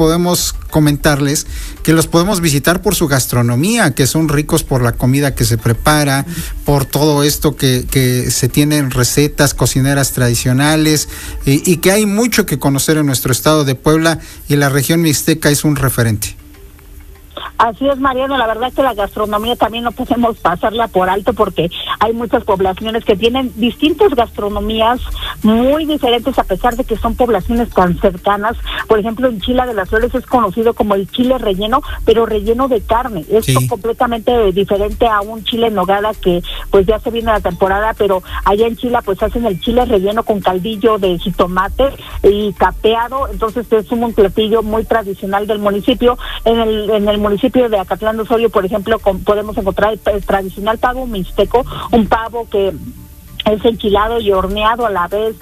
podemos comentarles que los podemos visitar por su gastronomía, que son ricos por la comida que se prepara, por todo esto que se tienen recetas cocineras tradicionales, y que hay mucho que conocer en nuestro estado de Puebla, y la región mixteca es un referente. Así es, Mariano, la verdad es que la gastronomía también no podemos pasarla por alto, porque hay muchas poblaciones que tienen distintas gastronomías muy diferentes, a pesar de que son poblaciones tan cercanas. Por ejemplo, en Chila de las Flores es conocido como el chile relleno, pero relleno de carne. Esto sí, completamente diferente a un chile en nogada, que pues ya se viene la temporada, pero allá en Chila pues hacen el chile relleno con caldillo de jitomate y capeado. Entonces es un platillo muy tradicional del municipio. En el municipio de Acatlán de Osorio, por ejemplo, podemos encontrar el tradicional pavo mixteco, un pavo que es enchilado y horneado a la vez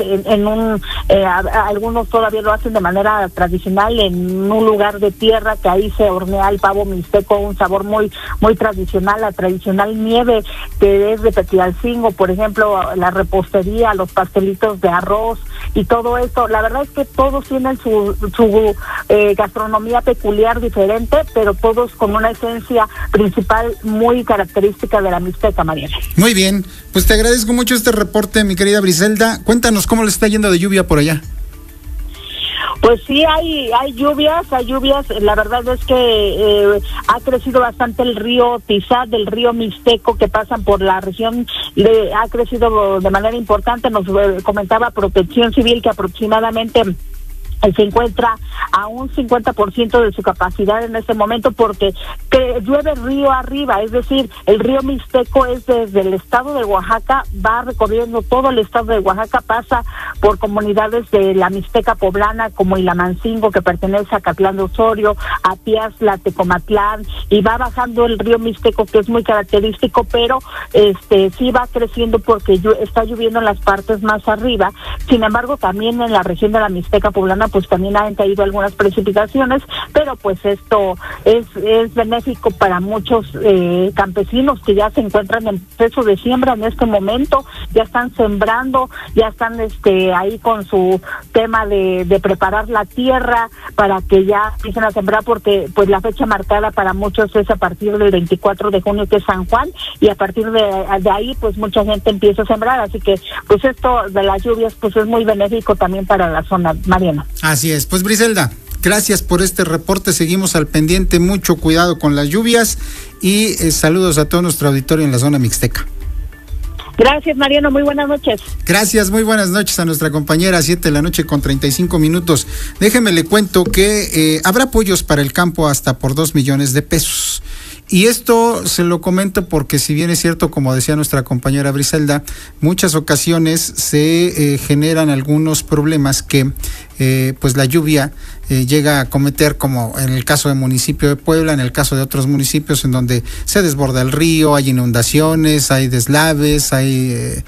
algunos todavía lo hacen de manera tradicional en un lugar de tierra, que ahí se hornea el pavo mixteco, un sabor muy muy tradicional, la tradicional nieve que es de Petialcingo, por ejemplo, la repostería, los pastelitos de arroz y todo esto. La verdad es que todos tienen su gastronomía peculiar, diferente, pero todos con una esencia principal muy característica de la mixteca, Mariana. Muy bien, pues te agradezco mucho este reporte, mi querida Briselda. Cuéntanos cómo le está yendo de lluvia por allá. Pues sí, hay lluvias. La verdad es que ha crecido bastante el río Tizá, del río Mixteco, que pasan por la región, ha crecido de manera importante. Nos comentaba Protección Civil que aproximadamente se encuentra a un 50% de su capacidad en este momento, porque llueve río arriba, es decir, el río Mixteco es desde el estado de Oaxaca, va recorriendo todo el estado de Oaxaca, pasa por comunidades de la Mixteca poblana como Ilamancingo, que pertenece a Acatlán de Osorio, a Piazla, Tecomatlán, y va bajando el río Mixteco, que es muy característico, pero sí va creciendo porque está lloviendo en las partes más arriba. Sin embargo, también en la región de la Mixteca poblana pues también han caído algunas precipitaciones, pero pues esto es benéfico para muchos campesinos que ya se encuentran en proceso de siembra en este momento, ya están sembrando, ya están ahí con su tema de preparar la tierra para que ya empiecen a sembrar, porque pues la fecha marcada para muchos es a partir del 24 de junio, que es San Juan, y a partir de ahí pues mucha gente empieza a sembrar, así que pues esto de las lluvias pues es muy benéfico también para la zona, Mariana. Así es, pues Briselda, gracias por este reporte, seguimos al pendiente, mucho cuidado con las lluvias, y saludos a todo nuestro auditorio en la zona mixteca. Gracias, Mariano, muy buenas noches. Gracias, muy buenas noches a nuestra compañera, 7:35 p.m. Déjeme le cuento que habrá apoyos para el campo hasta por 2 millones de pesos. Y esto se lo comento porque, si bien es cierto, como decía nuestra compañera Briselda, muchas ocasiones se generan algunos problemas que pues la lluvia llega a cometer, como en el caso del municipio de Puebla, en el caso de otros municipios en donde se desborda el río, hay inundaciones, hay deslaves, hay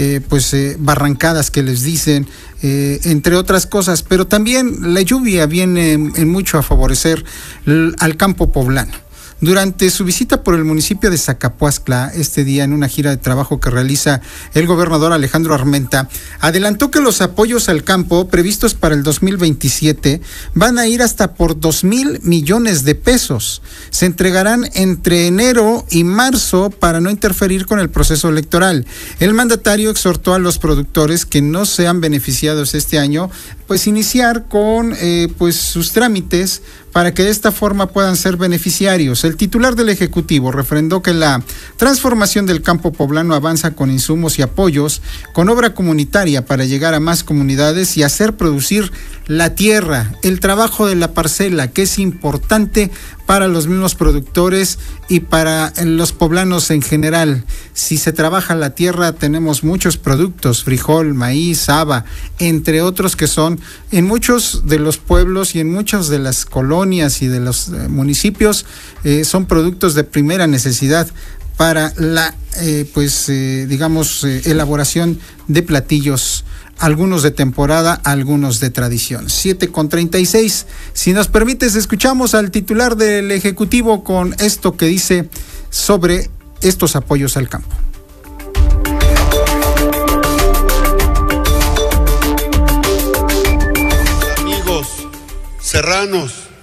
barrancadas que les dicen, entre otras cosas, pero también la lluvia viene en mucho a favorecer al campo poblano. Durante su visita por el municipio de Zacapuazcla, este día, en una gira de trabajo que realiza el gobernador Alejandro Armenta, adelantó que los apoyos al campo previstos para el 2027 van a ir hasta por 2,000 millones de pesos. Se entregarán entre enero y marzo para no interferir con el proceso electoral. El mandatario exhortó a los productores que no sean beneficiados este año, pues iniciar con sus trámites para que de esta forma puedan ser beneficiarios. El titular del Ejecutivo refrendó que la transformación del campo poblano avanza con insumos y apoyos, con obra comunitaria para llegar a más comunidades y hacer producir la tierra, el trabajo de la parcela, que es importante para los mismos productores y para los poblanos en general. Si se trabaja la tierra, tenemos muchos productos, frijol, maíz, haba, entre otros, que son en muchos de los pueblos y en muchas de las colonias y de los municipios, son productos de primera necesidad para la elaboración de platillos, algunos de temporada, algunos de tradición. 7:36. Si nos permites, escuchamos al titular del Ejecutivo con esto que dice sobre estos apoyos al campo. Amigos serranos,